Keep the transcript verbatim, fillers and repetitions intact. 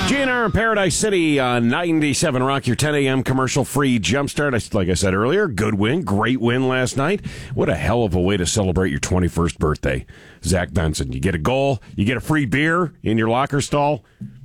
G N R in Paradise City on ninety-seven Rock, your ten a.m. commercial-free jumpstart. I- Like I said earlier, good win, great win last night. What a hell of a way to celebrate your twenty-first birthday. Zach Benson, you get a goal, you get a free beer in your locker stall.